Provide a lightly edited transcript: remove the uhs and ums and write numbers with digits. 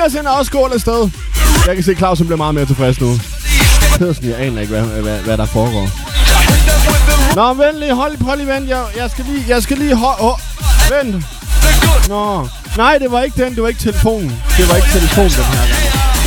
Pedersen er også gået afsted. Jeg kan se, Clausen bliver meget mere tilfreds nu. Pedersen, jeg aner ikke, hvad der foregår. Nå, venlig, hold lige vent. Jeg skal lige vent. Nå. Nej, det var ikke den. Det var ikke telefonen. Det var ikke telefonen den her gang.